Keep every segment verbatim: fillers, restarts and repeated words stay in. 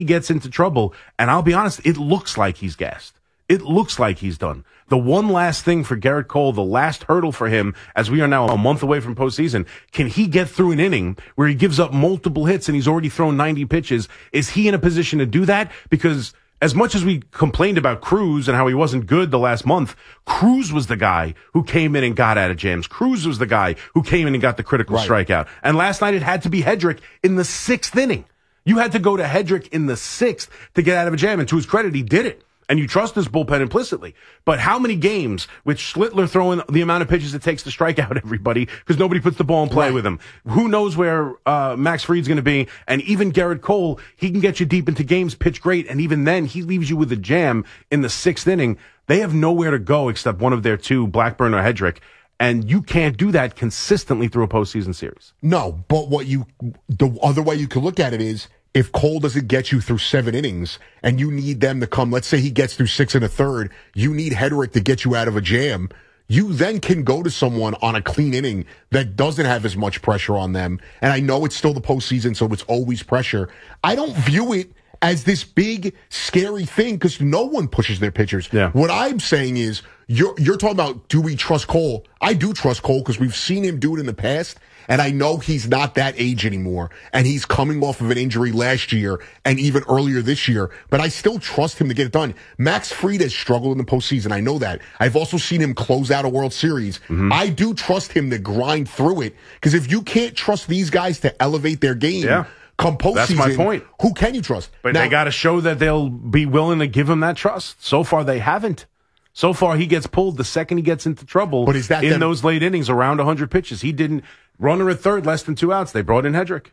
he gets into trouble, and I'll be honest, it looks like he's gassed. It looks like he's done. The one last thing for Gerrit Cole, the last hurdle for him, as we are now a month away from postseason, can he get through an inning where he gives up multiple hits and he's already thrown ninety pitches? Is he in a position to do that? Because as much as we complained about Cruz and how he wasn't good the last month, Cruz was the guy who came in and got out of jams. Cruz was the guy who came in and got the critical right. strikeout. And last night it had to be Hedrick in the sixth inning. You had to go to Hedrick in the sixth to get out of a jam. And to his credit, he did it. And you trust his bullpen implicitly. But how many games with Schlittler throwing the amount of pitches it takes to strike out everybody because nobody puts the ball in play right. with him? Who knows where uh, Max Fried's going to be? And even Gerrit Cole, he can get you deep into games, pitch great, and even then he leaves you with a jam in the sixth inning. They have nowhere to go except one of their two, Blackburn or Hedrick. And you can't do that consistently through a postseason series. No, but what you the other way you could look at it is, if Cole doesn't get you through seven innings and you need them to come, let's say he gets through six and a third, you need Hedrick to get you out of a jam. You then can go to someone on a clean inning that doesn't have as much pressure on them. And I know it's still the postseason, so it's always pressure. I don't view it as this big, scary thing because no one pushes their pitchers. Yeah. What I'm saying is, you're, you're talking about, do we trust Cole? I do trust Cole because we've seen him do it in the past. And I know he's not that age anymore. And he's coming off of an injury last year and even earlier this year. But I still trust him to get it done. Max Fried has struggled in the postseason. I know that. I've also seen him close out a World Series. Mm-hmm. I do trust him to grind through it. Because if you can't trust these guys to elevate their game, yeah. come postseason, that's my point. Who can you trust? But now, they got to show that they'll be willing to give him that trust. So far, they haven't. So far, he gets pulled the second he gets into trouble but is that in them, those late innings around one hundred pitches. He didn't. Runner at third, less than two outs. They brought in Hedrick.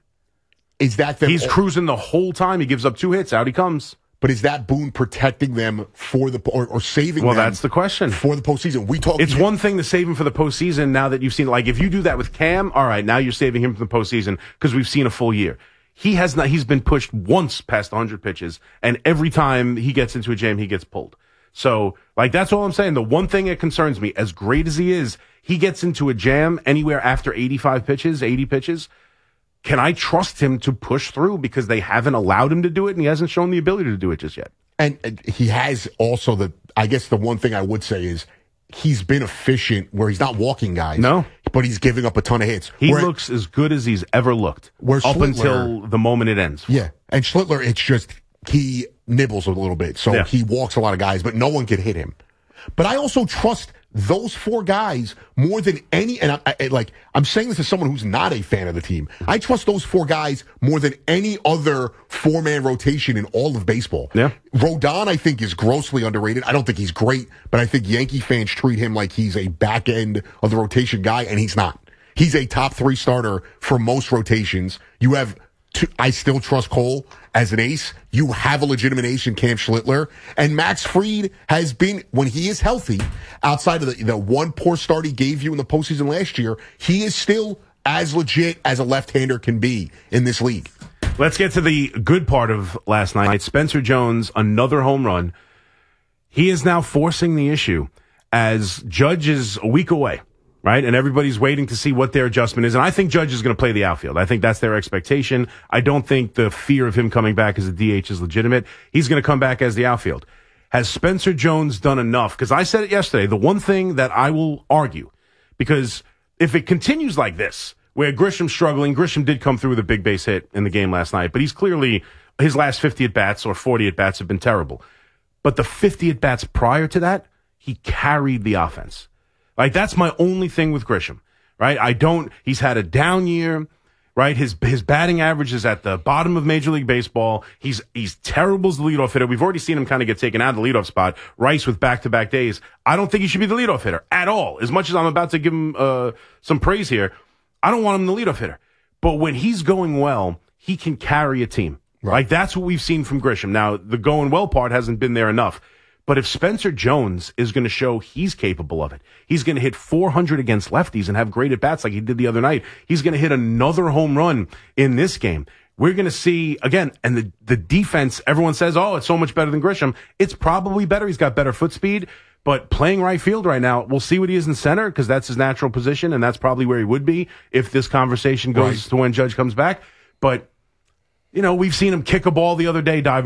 Is that them He's all, cruising the whole time. He gives up two hits. Out he comes. But is that Boone protecting them for the or, or saving well, them? Well, that's the question. For the postseason. We talk. It's one thing to save him for the postseason now that you've seen. Like, if you do that with Cam, all right, now you're saving him for the postseason because we've seen a full year. He has not. He's been pushed once past one hundred pitches, and every time he gets into a jam, he gets pulled. So, like, that's all I'm saying. The one thing that concerns me, as great as he is, he gets into a jam anywhere after eighty-five pitches, eighty pitches. Can I trust him to push through because they haven't allowed him to do it and he hasn't shown the ability to do it just yet? And, and he has also the, I guess the one thing I would say is he's been efficient where he's not walking guys. No. But he's giving up a ton of hits. He where, looks as good as he's ever looked where up Schlittler, until the moment it ends. Yeah. And Schlittler, it's just, he nibbles a little bit. So yeah. he walks a lot of guys, but no one can hit him. But I also trust those four guys more than any, and I, I, like, I'm saying this as someone who's not a fan of the team. I trust those four guys more than any other four-man rotation in all of baseball. Yeah. Rodon, I think, is grossly underrated. I don't think he's great, but I think Yankee fans treat him like he's a back end of the rotation guy, and he's not. He's a top three starter for most rotations. You have two, I still trust Cole as an ace. You have a legitimate ace in Cam Schlittler. And Max Fried has been, when he is healthy, outside of the, the one poor start he gave you in the postseason last year, he is still as legit as a left-hander can be in this league. Let's get to the good part of last night. Spencer Jones, another home run. He is now forcing the issue as Judge is a week away, right? And everybody's waiting to see what their adjustment is. And I think Judge is going to play the outfield. I think that's their expectation. I don't think the fear of him coming back as a D H is legitimate. He's going to come back as the outfield. Has Spencer Jones done enough? Because I said it yesterday, the one thing that I will argue, because if it continues like this, where Grisham's struggling, Grisham did come through with a big base hit in the game last night, but he's clearly, his last fifty at-bats or forty at-bats have been terrible. But the fifty at-bats prior to that, he carried the offense. Like, that's my only thing with Grisham, right? I don't, he's had a down year, right? His, his batting average is at the bottom of Major League Baseball. He's, he's terrible as the leadoff hitter. We've already seen him kind of get taken out of the leadoff spot. Rice with back-to-back days. I don't think he should be the leadoff hitter at all. As much as I'm about to give him, uh, some praise here, I don't want him the leadoff hitter. But when he's going well, he can carry a team. Right. Like, that's what we've seen from Grisham. Now, the going well part hasn't been there enough. But if Spencer Jones is going to show he's capable of it, he's going to hit four hundred against lefties and have great at-bats like he did the other night. He's going to hit another home run in this game. We're going to see, again, and the, the defense, everyone says, oh, it's so much better than Grisham. It's probably better. He's got better foot speed. But playing right field right now, we'll see what he is in center because that's his natural position, and that's probably where he would be if this conversation goes right to when Judge comes back. But you know, we've seen him kick a ball the other day, diving